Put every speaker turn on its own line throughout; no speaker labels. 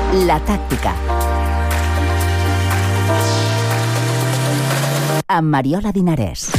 La tàctica. Amb Mariola Dinarès.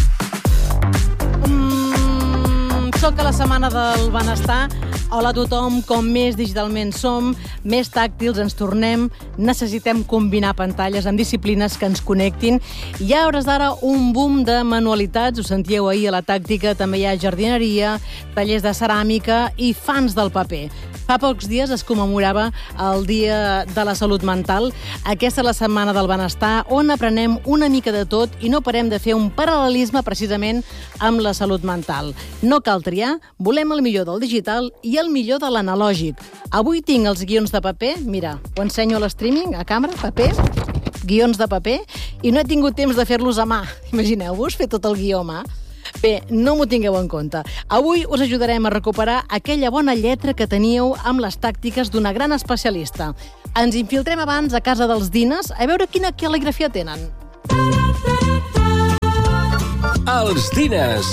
Soc a la setmana del benestar. Hola a tothom, com més digitalment som, més tàctils ens tornem, necessitem combinar pantalles amb disciplines que ens connectin. Hi ha, a hores d'ara, un boom de manualitats, ho sentíeu ahir a la tàctica, també hi ha jardineria, tallers de ceràmica i fans del paper. Fa pocs dies es commemorava el Dia de la Salut Mental. Aquesta és la Setmana del Benestar, on aprenem una mica de tot i no parem de fer un paral·lelisme precisament amb la salut mental. No cal triar, volem el millor del digital i el millor de l'analògic. Avui tinc els guions de paper, mira, ho ensenyo a l'streaming, a càmera, paper, guions de paper, i no he tingut temps de fer-los a mà. Imagineu-vos fer tot el guió a mà. Bé, no m'ho tingueu en compte. Avui us ajudarem a recuperar aquella bona lletra que teníeu amb les tàctiques d'una gran especialista. Ens infiltrem abans a casa dels Dines a veure quina cal·ligrafia tenen.
Els Dines.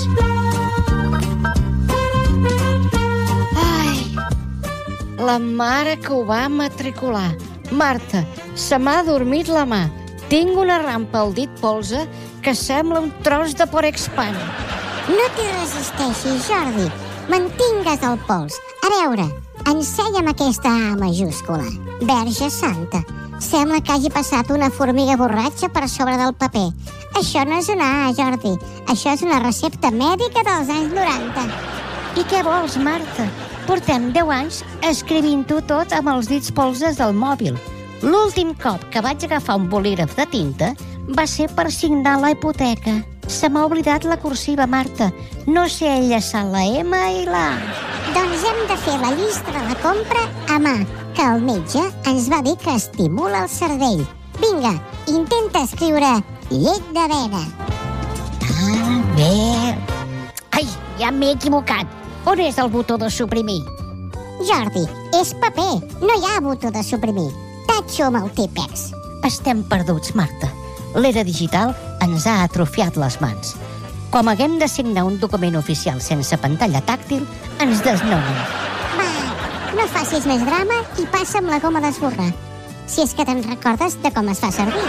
Ai, la mare que ho va matricular. Marta, se m'ha adormit la mà. Tinc una rampa al dit polze que sembla un tros de Porexpan.
No t'hi resisteixis, Jordi. Mantingues el pols. A veure, ensella'm aquesta A majúscula. Verge Santa. Sembla que hagi passat una formiga borratxa per sobre del paper. Això no és una A, Jordi. Això és una recepta mèdica dels anys 90.
I què vols, Marta? Portem 10 anys escrivint-ho tot amb els dits polzes del mòbil. L'últim cop que vaig agafar un bolígraf de tinta va ser per signar la hipoteca. Se m'ha oblidat la cursiva, Marta. No sé enllaçar la M i la A.
Doncs hem de fer la llista de la compra a mà, que el metge ens va dir que estimula el cervell. Vinga, intenta escriure llet d'avena.
Ah, bé. Ai, ja m'he equivocat. On és el botó de suprimir?
Jordi, és paper. No hi ha botó de suprimir. Tatxo amb el típex.
Estem perduts, Marta. L'era digital ens ha atrofiat les mans. Com haguem de signar un document oficial sense pantalla tàctil, ens desnonen.
Va, no facis més drama i passa'm la goma d'esborrar. Si és que te'n recordes de com es fa servir.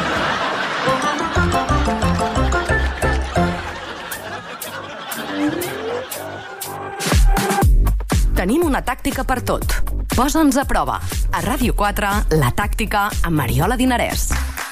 Tenim una tàctica per tot. Posa'ns a prova. A Ràdio 4, La tàctica amb Mariola Dinarès.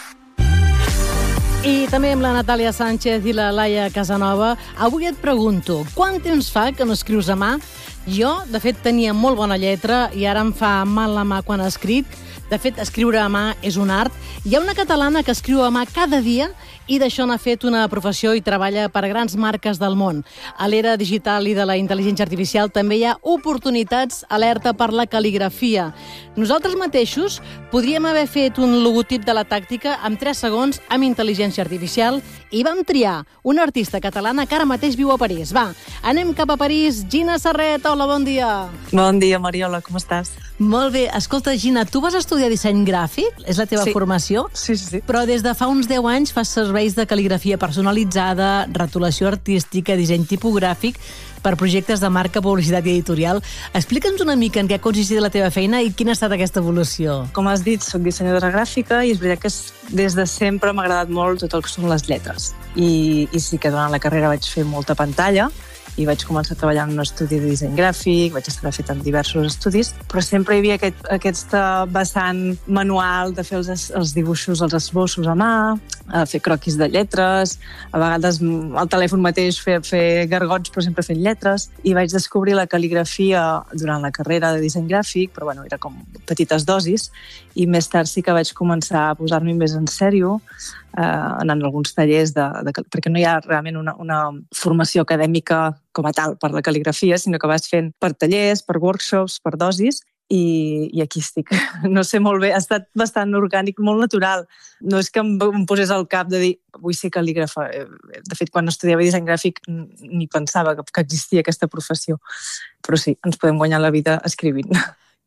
I també amb la Natàlia Sánchez i la Laia Casanova. Avui et pregunto, quant temps fa que no escrius a mà? Jo, de fet, tenia molt bona lletra i ara em fa mal la mà quan escric. De fet, escriure a mà és un art. Hi ha una catalana que escriu a mà cada dia i d'això n'ha fet una professió i treballa per grans marques del món. A l'era digital i de la intel·ligència artificial també hi ha oportunitats alerta per la cal·ligrafia. Nosaltres mateixos podríem haver fet un logotip de la tàctica en 3 segons amb intel·ligència artificial i vam triar una artista catalana que ara mateix viu a París. Va, anem cap a París. Gina Serret, hola, bon dia.
Bon dia, Mariola, com estàs?
Molt bé. Escolta, Gina, tu vas estudiar disseny gràfic? És la teva formació?
Sí.
Però des de fa uns 10 anys fas serveis de cal·ligrafia personalitzada, retolació artística, disseny tipogràfic per projectes de marca, publicitat i editorial. Explica'ns una mica en què ha consistit la teva feina i quina ha estat aquesta evolució.
Com has dit, soc dissenyadora gràfica i és veritat que des de sempre m'ha agradat molt tot el que són les lletres. I sí que durant la carrera vaig fer molta pantalla i vaig començar a treballar en un estudi de disseny gràfic, vaig estar fet en diversos estudis, però sempre hi havia aquest vessant manual de fer els dibuixos, els esbossos a mà, fer croquis de lletres, a vegades al telèfon mateix fer gargots, però sempre fent lletres, i vaig descobrir la cal·ligrafia durant la carrera de disseny gràfic, però bueno, era com petites dosis, i més tard sí que vaig començar a posar-m'hi més en sèrio, anant a alguns tallers, perquè no hi ha realment una formació acadèmica com a tal per la cal·ligrafia, sinó que vas fent per tallers, per workshops, per dosis, i aquí estic. No sé molt bé, ha estat bastant orgànic, molt natural. No és que em posés al cap de dir vull ser cal·lígrafa. De fet, quan estudiava disseny gràfic ni pensava que existia aquesta professió. Però sí, ens podem guanyar la vida escrivint.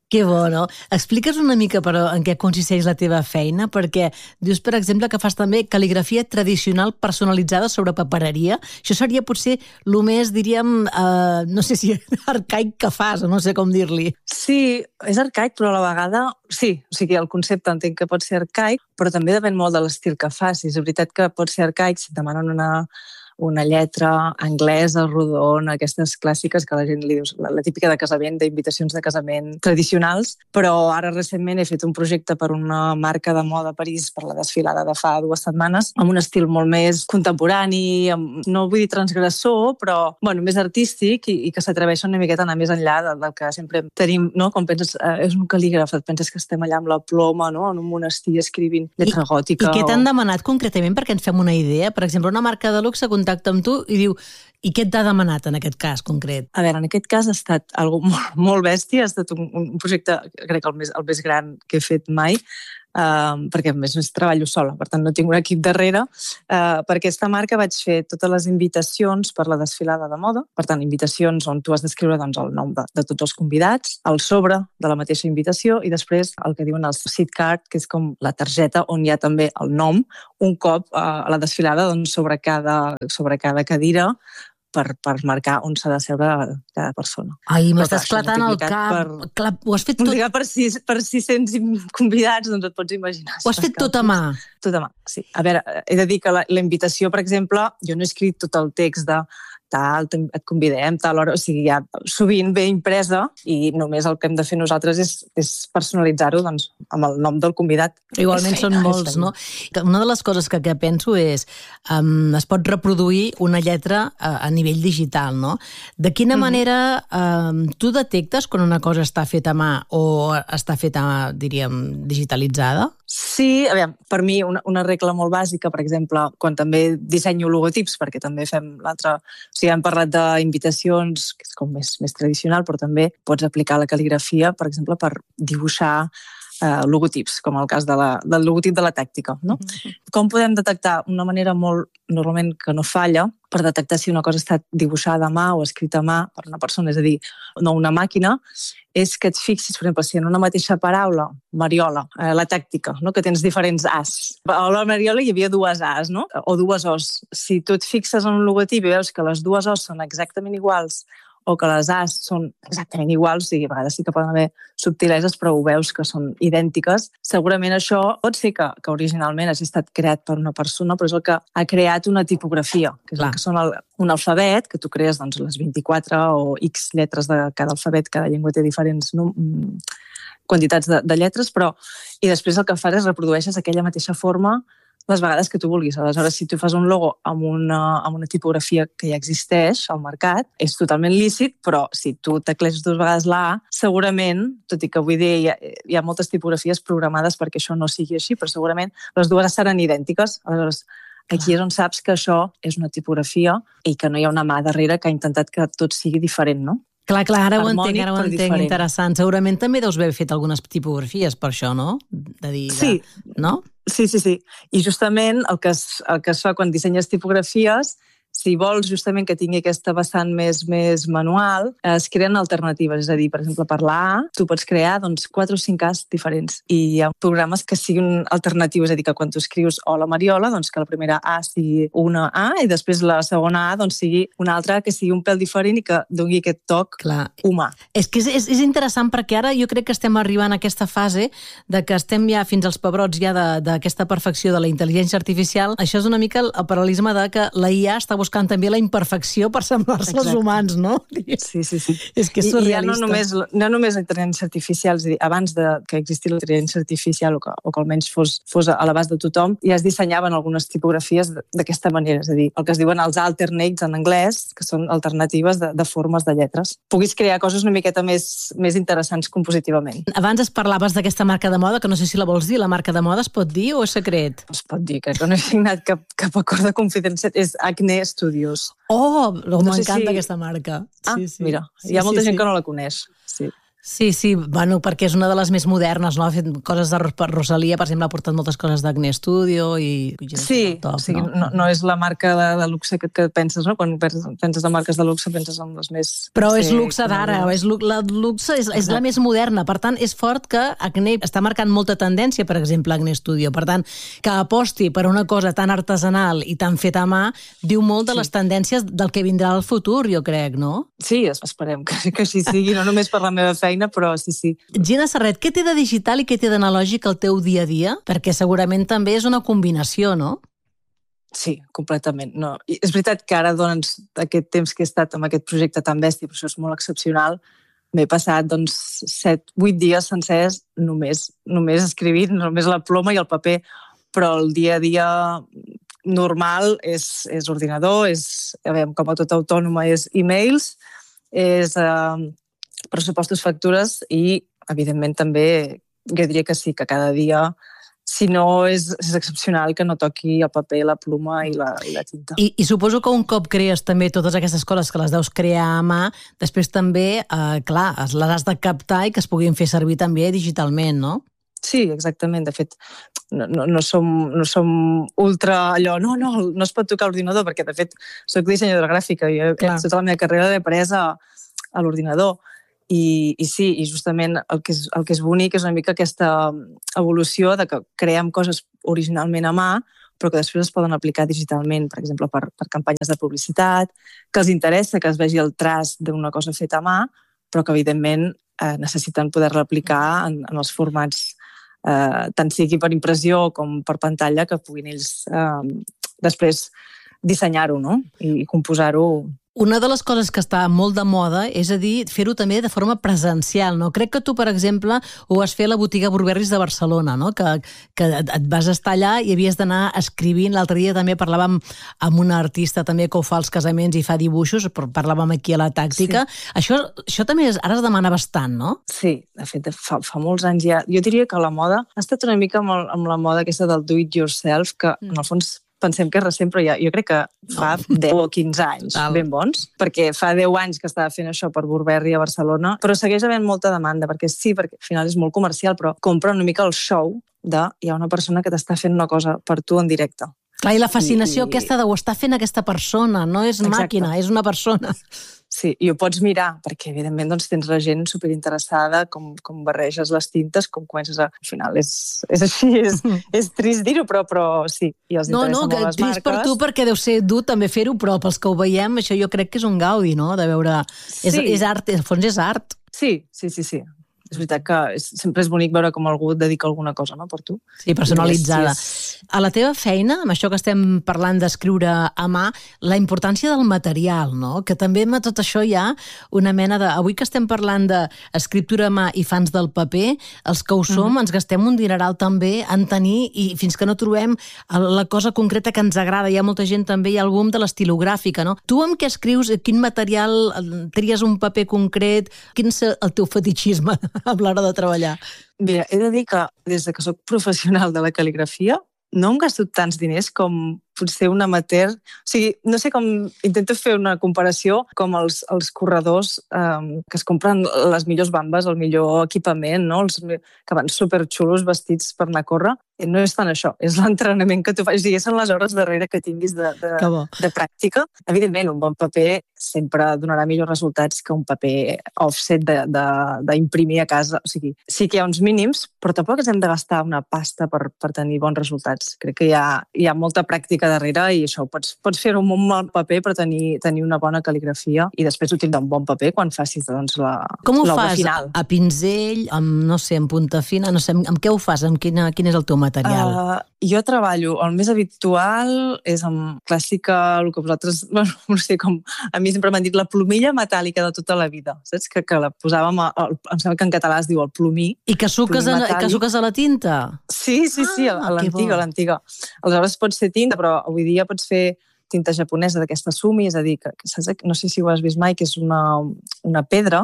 Que bo, no? Explica'ns una mica, però, en què consisteix la teva feina, perquè dius, per exemple, que fas també cal·ligrafia tradicional personalitzada sobre papereria. Això seria potser el més, diríem, no sé si arcaic que fas, o no sé com dir-li.
Sí, és arcaic, però a la vegada sí. O sigui, el concepte entenc que pot ser arcaic, però també depèn molt de l'estil que facis. És veritat que pot ser arcaic si et demanen una lletra anglesa, rodona, aquestes clàssiques que la gent li dius, la típica de casament, d'invitacions de casament tradicionals, però ara recentment he fet un projecte per una marca de moda a París per la desfilada de fa 2 setmanes, amb un estil molt més contemporani, no vull dir transgressor, però més artístic i que s'atreveixen una miqueta a anar més enllà del que sempre tenim, no? Quan penses, és un cal·lígraf, et penses que estem allà amb la ploma, no? En un monestir escrivint lletra gòtica.
I què t'han demanat concretament perquè ens fem una idea? Per exemple, una marca de luxe contacta amb tu i diu, i què t'ha demanat en aquest cas concret?
A veure, en aquest cas ha estat algo molt bèstia, ha estat un projecte, crec que el més gran que he fet mai, perquè a més treballo sola, per tant no tinc un equip darrere. Per aquesta marca vaig fer totes les invitacions per la desfilada de moda, per tant invitacions on tu has d'escriure el nom de tots els convidats, el sobre de la mateixa invitació i després el que diuen el seat card, que és com la targeta on hi ha també el nom, un cop a la desfilada sobre cada cadira, per marcar on s'ha de seure cada persona.
Ai, m'estàs esclatant el cap. Clar, ho has fet tot...
Per 600 convidats, doncs et pots imaginar.
Ho has fet tot a mà.
Tot a mà, sí. A veure, he de dir que la invitació, per exemple, jo no he escrit tot el text de tal, et convidem, tal hora, o sigui, ja sovint ve impresa i només el que hem de fer nosaltres és personalitzar-ho amb el nom del convidat.
Igualment són molts, no? Una de les coses que penso és es pot reproduir una lletra a nivell digital, no? De quina manera tu detectes quan una cosa està feta a mà o està feta, diríem, digitalitzada?
Sí, a veure, per mi una regla molt bàsica, per exemple, quan també dissenyo logotips, perquè també fem l'altre... O sigui, hem parlat d'invitacions, que és com més tradicional, però també pots aplicar la cal·ligrafia, per exemple, per dibuixar logotips, com el cas del logotip de la tàctica. No? Com podem detectar? Una manera molt, normalment, que no falla, per detectar si una cosa està dibuixada a mà o escrita a mà per una persona, és a dir, no una màquina, és que et fixis, per exemple, si en una mateixa paraula, Mariola, la tàctica, no? Que tens diferents As. A la Mariola hi havia 2 As, no? O 2 Os. Si tu et fixes en un logotip i veus que les 2 Os són exactament iguals o que les As són exactament iguals, o sigui, a vegades sí que poden haver subtileses, però ho veus que són idèntiques, segurament això pot ser que originalment hagi estat creat per una persona, però és el que ha creat una tipografia, que és el que són un alfabet, que tu crees les 24 o X lletres de cada alfabet, cada llengua té diferents quantitats de lletres, però i després el que fas és reprodueixes aquella mateixa forma les vegades que tu vulguis. Aleshores, si tu fas un logo amb una tipografia que ja existeix al mercat, és totalment lícit, però si tu tecleges 2 vegades la A, segurament, tot i que avui dia hi ha moltes tipografies programades perquè això no sigui així, però segurament les 2 seran idèntiques. Aleshores, aquí és on saps que això és una tipografia i que no hi ha una mà darrere que ha intentat que tot sigui diferent, no?
Clar, ara ho entenc, interessant. Segurament també deus haver fet algunes tipografies per això, no?
Sí.
No?
Sí. I justament el que es fa quan dissenyes tipografies, si vols justament que tingui aquesta vessant més manual, es creen alternatives. És a dir, per exemple, per la A, tu pots crear 4 o 5 As diferents. I hi ha programes que siguin alternatius. És a dir, que quan tu escrius Hola Mariola, que la primera A sigui una A i després la segona A sigui una altra que sigui un pèl diferent i que doni aquest toc humà.
És que és interessant perquè ara jo crec que estem arribant a aquesta fase de que estem ja fins als pebrots ja d'aquesta perfecció de la intel·ligència artificial. Això és una mica el paral·lelisme de que la IA està buscant també la imperfecció per semblar-se als humans, no?
Sí.
És que és surrealista.
I no només la intel·ligència artificial, és a dir, abans que existís la intel·ligència artificial o que almenys fos a l'abast de tothom, ja es dissenyaven algunes tipografies d'aquesta manera, és a dir, el que es diuen els alternates en anglès, que són alternatives de formes de lletres. Puguis crear coses una miqueta més interessants compositivament.
Abans es parlaves d'aquesta marca de moda, que no sé si la vols dir, la marca de moda es pot dir o és secret?
Es pot dir, crec que no he signat cap acord de confidencialitat, és Acne Studios.
Oh, m'encanta aquesta marca.
Sí. Mira, hi ha molta gent que no la coneix. Sí.
Sí, bueno, perquè és una de les més modernes, no? Ha fet coses de Rosalía, per exemple, ha portat moltes coses d'Acne Studio i...
Sí,
top,
o sigui, no és la marca de luxe que penses, no? Quan penses de marques de luxe penses en les més...
Però és luxe d'ara, la luxe és la més moderna, per tant, és fort que Acne està marcant molta tendència, per exemple, Acne Studio. Per tant, que aposti per una cosa tan artesanal i tan feta a mà, diu molt de les tendències del que vindrà al futur, jo crec, no?
Sí, esperem que així sigui, no només per la meva feina, però sí.
Gina Serret, què té de digital i què té d'analògic al teu dia a dia? Perquè segurament també és una combinació, no?
Sí, completament. No. I és veritat que ara, doncs, aquest temps que he estat amb aquest projecte tan bèstia, però això és molt excepcional, m'he passat 7-8 dies sencers només escrivint, només la ploma i el paper, però el dia a dia normal és ordinador, com a tot autònoma, és e-mails, és pressupostos, factures i, evidentment, també jo diria que sí, que cada dia, si no és excepcional, que no toqui el paper, la ploma i la tinta.
I suposo que un cop crees també totes aquestes coses que les deus crear a mà, després també, clar, les has de captar i que es puguin fer servir també digitalment, no?
Sí, exactament. De fet, no som ultra allò, no es pot tocar l'ordinador, perquè de fet soc dissenyadora gràfica i tota la meva carrera l'he après a l'ordinador. I sí, i justament el que és bonic és una mica aquesta evolució de que creem coses originalment a mà, però que després es poden aplicar digitalment, per exemple, per campanyes de publicitat, que els interessa que es vegi el traç d'una cosa feta a mà, però que, evidentment, necessiten poder-la aplicar en els formats tant sigui per impressió com per pantalla, que puguin ells després dissenyar-ho, no? I composar-ho.
Una de les coses que està molt de moda és a dir, fer-ho també de forma presencial, no? Crec que tu, per exemple, ho vas fer a la botiga Burberrys de Barcelona, no? Que et vas estar allà i havies d'anar escrivint. L'altre dia també parlàvem amb una artista també que ho fa als casaments i fa dibuixos, parlàvem aquí a la Tàctica. Sí. Això també ara es demana bastant, no?
Sí, de fet, fa molts anys ja. Jo diria que la moda ha estat una mica amb la moda aquesta del do it yourself, que en el fons pensem que és recent, però jo crec que fa 10 o 15 anys ben bons, perquè fa 10 anys que estava fent això per Burberry a Barcelona, però segueix havent molta demanda, perquè al final és molt comercial, però compra una mica el show de hi ha una persona que t'està fent una cosa per tu en directe.
Clar, i la fascinació aquesta de ho està fent aquesta persona, no és màquina, és una persona.
Sí, i ho pots mirar, perquè evidentment tens la gent superinteressada, com barreges les tintes, com comences a... Al final és així, és trist dir-ho, però sí, i els interessa molt les marques.
Trist per tu perquè deu ser dur també fer-ho, però pels que ho veiem, això jo crec que és un gaudi, no?, de veure... És art, al fons és art.
Sí. És veritat que sempre és bonic veure com algú et dedica alguna cosa, no?, per tu.
Sí, personalitzada. A la teva feina, amb això que estem parlant d'escriure a mà, la importància del material, no?, que també amb tot això hi ha una mena de... Avui que estem parlant d'escriptura a mà i fans del paper, els que ho som ens gastem un dineral també en tenir, i fins que no trobem la cosa concreta que ens agrada. Hi ha molta gent també, hi ha el boom de l'estilogràfica, no? Tu amb què escrius? Quin material? Tries un paper concret? Quin és el teu fetichisme a l'hora de treballar?
Mira, he de dir que des que soc professional de la cal·ligrafia no em gasto tants diners com potser un amateur. O sigui, no sé com... Intento fer una comparació com els corredors que es compren les millors bambes, el millor equipament, no? Els que van superxulos vestits per anar a córrer. No és tant això, és l'entrenament que tu fas. I són les hores darrere que tinguis de pràctica. Evidentment, un bon paper sempre donarà millors resultats que un paper offset d'imprimir a casa. O sigui, sí que hi ha uns mínims, però tampoc ens hem de gastar una pasta per tenir bons resultats. Crec que hi ha molta pràctica darrere i això, pots fer-ho amb un mal paper però tenir una bona cal·ligrafia i després utilitzar un bon paper quan facis l'obra final.
Com ho fas? A pinzell, amb punta fina? No sé, amb què ho fas? Quin és el teu material?
Jo treballo, el més habitual és amb clàssica, el que vosaltres, no sé com, a mi sempre m'han dit la plomilla metàl·lica de tota la vida, saps? Que la posàvem, em sembla que en català es diu el plomí.
I que suques a la tinta?
Sí, a l'antiga. Aleshores pot ser tinta, però avui dia pots fer tinta japonesa d'aquesta sumi, és a dir, no sé si ho has vist mai, que és una pedra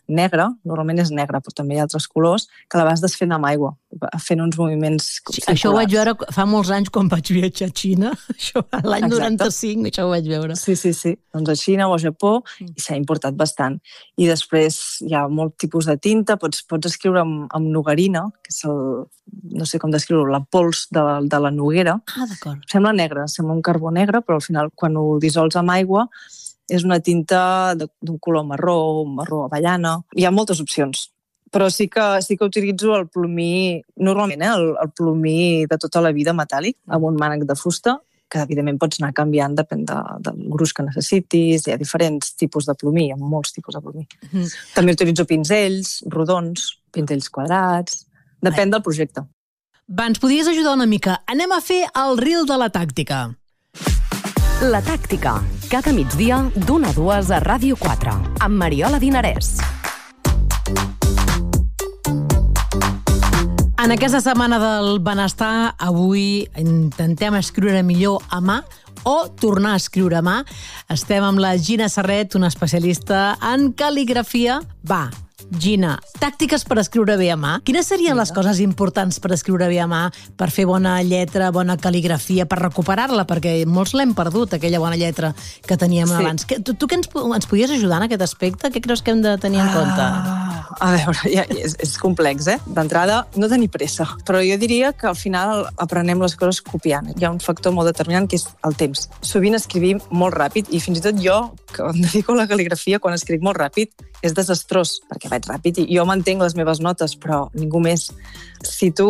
negre, normalment és negre, però també hi ha altres colors, que la vas desfent amb aigua, fent uns moviments circulars.
Això ho vaig veure fa molts anys quan vaig viatjar a Xina, l'any 95, això ho vaig veure.
Sí. Doncs a Xina o a Japó i s'ha importat bastant. I després hi ha molt tipus de tinta, pots escriure amb noguerina, que és no sé com descriure-ho, la pols de la noguera.
Ah, d'acord.
Sembla negre, sembla un carbó negre, però al final quan ho dissols amb aigua és una tinta d'un color marró avellana. Hi ha moltes opcions, però sí que utilitzo el plomí, normalment, el plomí de tota la vida metàl·lic, amb un mànec de fusta, que evidentment pots anar canviant, depèn del gruix que necessitis, hi ha diferents tipus de plomí, hi ha molts tipus de plomí. També utilitzo pinzells rodons, pinzells quadrats, depèn del projecte.
Va, ens podries ajudar una mica. Anem a fer el reel de la tàctica.
La tàctica, cada migdia d'1 a 2 a Ràdio 4, amb Mariola Dinarès.
En aquesta setmana del benestar, avui intentem escriure millor a mà o tornar a escriure a mà. Estem amb la Gina Serret, una especialista en cal·ligrafia. Va, Gina, tàctiques per escriure bé a mà. Quines serien les coses importants per escriure bé a mà, per fer bona lletra, bona cal·ligrafia, per recuperar-la? Perquè molts l'hem perdut, aquella bona lletra que teníem abans. Tu què ens podries ajudar en aquest aspecte? Què creus que hem de tenir en compte?
A veure, és complex, D'entrada, no tenir pressa. Però jo diria que al final aprenem les coses copiant. Hi ha un factor molt determinant que és el temps. Sovint escrivim molt ràpid i fins i tot jo, que em dedico a la cal·ligrafia, quan escric molt ràpid, és desastrós, perquè vaig ràpid i jo mantenc les meves notes, però ningú més. Si tu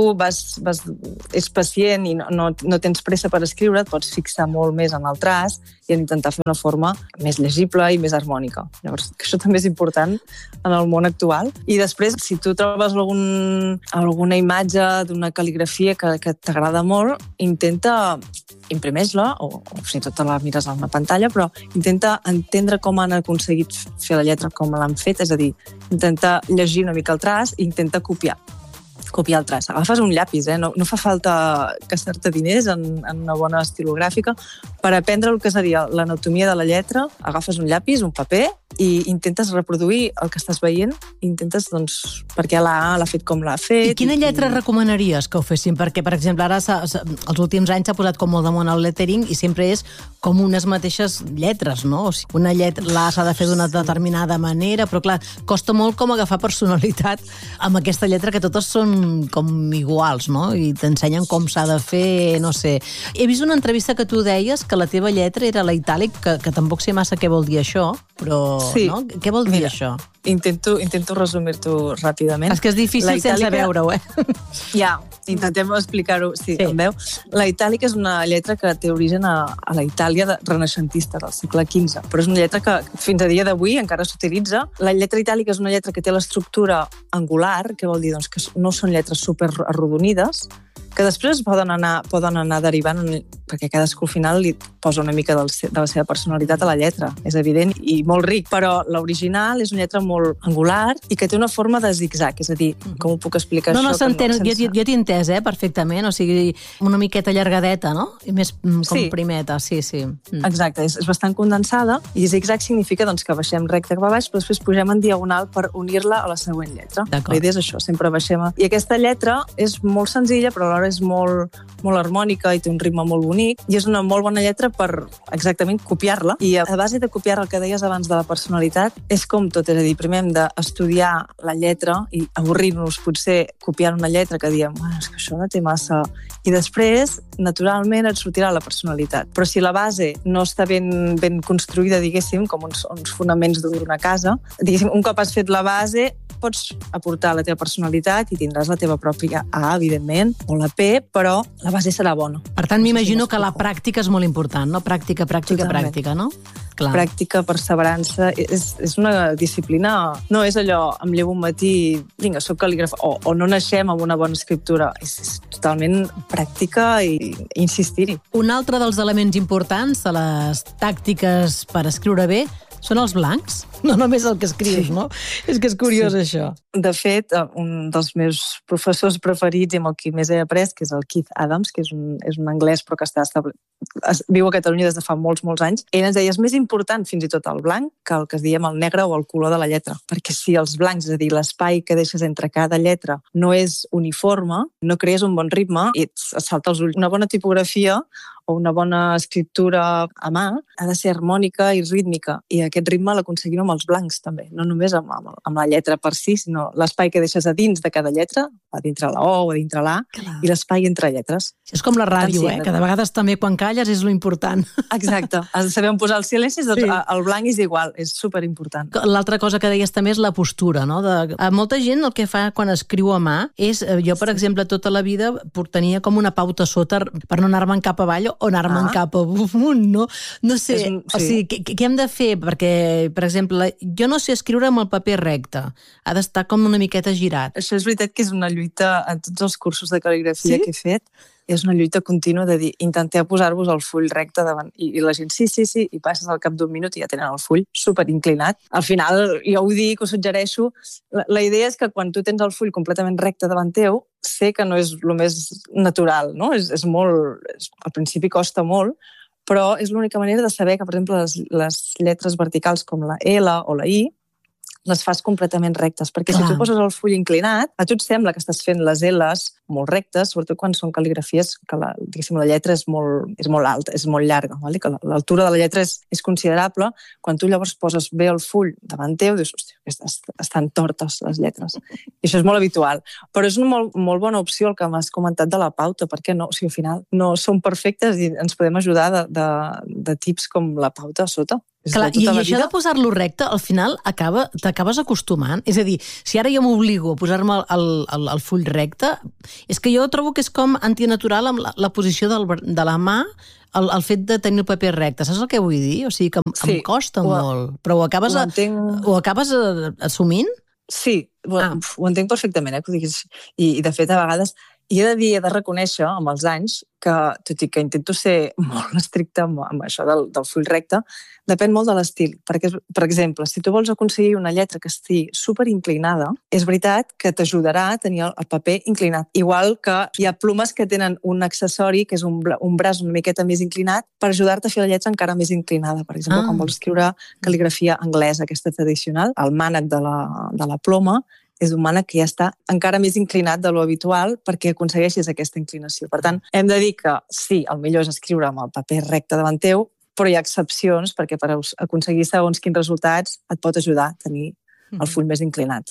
ets pacient i no tens pressa per escriure, et pots fixar molt més en el traç i en intentar fer una forma més llegible i més harmònica. Llavors, això també és important en el món actual. I després, si tu trobes alguna imatge d'una cal·ligrafia que t'agrada molt, intenta imprimeix-la, o si tot la mires a una pantalla, però intenta entendre com han aconseguit fer la lletra, com l'han fet, és a dir, intenta llegir una mica el traç i intenta copiar el traç. Agafes un llapis, no fa falta gastar-te diners en una bona estilogràfica. Per aprendre el que seria l'anatomia de la lletra, agafes un llapis, un paper, i intentes reproduir el que estàs veient, intentes, doncs, perquè la A l'ha fet com l'ha fet.
I quina lletra recomanaries que ho fessin? Perquè, per exemple, ara els últims anys s'ha posat com molt damunt el lettering i sempre és com unes mateixes lletres, no? O sigui, una lletra, l'A s'ha de fer d'una determinada manera, però clar, costa molt com agafar personalitat amb aquesta lletra que totes són com iguals, no? I t'ensenyen com s'ha de fer, no sé. He vist una entrevista que tu deies que la teva lletra era la itàlic, que tampoc sé massa què vol dir això, però
sí.
No? Què vol dir això?
Intento resumir-t'ho ràpidament.
És que és difícil sense veure-ho,
Ja, intentem explicar-ho, sí, em veu. La itàlica és una lletra que té origen a la Itàlia renaixentista del segle XV, però és una lletra que fins a dia d'avui encara s'utilitza. La lletra itàlica és una lletra que té l'estructura angular, que vol dir doncs, que no són lletres super arrodonides, que després poden anar derivant, perquè cadascú al final li posa una mica de la seva personalitat a la lletra, és evident, i molt ric, però l'original és una lletra molt angular i que té una forma de zigzag, és a dir, com ho puc explicar
no,
això?
No, s'entén, jo t'he entès, perfectament, o sigui, una miqueta allargadeta, no? I més com primeta, sí.
Exacte, és bastant condensada, i zigzag significa doncs, que baixem recte cap a baix, però després pugem en diagonal per unir-la a la següent lletra. La idea és això, sempre baixem. I aquesta lletra és molt senzilla, però alhora és molt harmònica i té un ritme molt bonic i és una molt bona lletra per exactament copiar-la. I a base de copiar el que deies abans de la personalitat és com tot, és a dir, primer hem d'estudiar la lletra i avorrir-nos potser copiant una lletra que diem, és que això no té massa... I després, naturalment, et sortirà la personalitat. Però si la base no està ben construïda, diguéssim, com uns fonaments d'una casa, diguéssim, un cop has fet la base, pots aportar la teva personalitat i tindràs la teva pròpia A, evidentment, o la P, però la base serà bona.
Per tant, m'imagino que la pràctica és molt important, no? Pràctica, no? Clar.
Pràctica, perseverança, és una disciplina, no és allò, em llevo un matí, vinga, soc cal·lígraf, o no naixem amb una bona escriptura, és totalment pràctica i insistir-hi.
Un altre dels elements importants de les tàctiques per escriure bé són els blancs, no només el que escrius, no? És que és curiós, això.
De fet, un dels meus professors preferits i amb el qui més he après, que és el Keith Adams, que és un anglès però que està viu a Catalunya des de fa molts anys, ell ens deia és més important fins i tot el blanc que el que es diem el negre o el color de la lletra, perquè si els blancs, és a dir, l'espai que deixes entre cada lletra no és uniforme, no crees un bon ritme i et salta els ulls. Una bona tipografia o una bona escriptura a mà ha de ser harmònica i rítmica, i aquest ritme l'aconseguim amb els blancs també, no només amb la lletra per si, sinó l'espai que deixes a dins de cada lletra, a dintre la O o a dintre l'A, i l'espai entre lletres.
És com la ràdio, que de vegades també quan calles és lo important.
Exacte, has de saber on posar els silencis, doncs el blanc és igual, és superimportant.
L'altra cosa que deies també és la postura, no? Molta gent el que fa quan escriu a mà és, jo per exemple tota la vida tenia com una pauta sota per no anar-me'n cap avall o anar-me'n cap amunt, no? No sé, o sigui, què hem de fer? Perquè, per exemple, jo no sé escriure amb el paper recte, ha d'estar com una miqueta girat.
Això és veritat que és una lluita en tots els cursos de cal·ligrafia que he fet, és una lluita contínua de dir, intenteu posar-vos el full recte davant, i la gent sí, i passes al cap d'un minut i ja tenen el full superinclinat. Al final, jo ho dic, ho suggereixo, la idea és que quan tu tens el full completament recte davant teu, sé que no és el més natural, no? És molt, al principi costa molt, però és l'única manera de saber que, per exemple, les lletres verticals com la L o la I les fas completament rectes, perquè si tu poses el full inclinat, a tu et sembla que estàs fent les L's molt rectes, sobretot quan són cal·ligrafies que la lletra és molt alta, és molt llarga, que l'altura de la lletra és considerable. Quan tu llavors poses bé el full davant teu, dius, hòstia, estan tortes les lletres. I això és molt habitual. Però és una molt bona opció el que m'has comentat de la pauta, perquè no, o sigui, al final no som perfectes i ens podem ajudar de tips com la pauta a sota.
Clar, i això de posar-lo recte, al final t'acabes acostumant. És a dir, si ara jo m'obligo a posar-me el full recte, és que jo trobo que és com antinatural amb la posició de la mà, el fet de tenir el paper recte. Saps el que vull dir? O sigui, que em costa molt. Però ho acabes assumint?
Sí, ho entenc perfectament, que ho diguis. I de fet, a vegades, i he de reconèixer amb els anys que, tot i que intento ser molt estricta amb això del full recte, depèn molt de l'estil. Perquè, per exemple, si tu vols aconseguir una lletra que estigui superinclinada, és veritat que t'ajudarà a tenir el paper inclinat. Igual que hi ha plomes que tenen un accessori, que és un braç una miqueta més inclinat, per ajudar-te a fer la lletra encara més inclinada. Per exemple, quan vols escriure cal·ligrafia anglesa, aquesta tradicional, el mànec de la ploma és un mànec que ja està encara més inclinat de lo habitual perquè aconsegueixis aquesta inclinació. Per tant, hem de dir que sí, el millor és escriure amb el paper recte davant teu, però hi ha excepcions perquè per aconseguir segons quins resultats et pot ajudar a tenir el full més inclinat.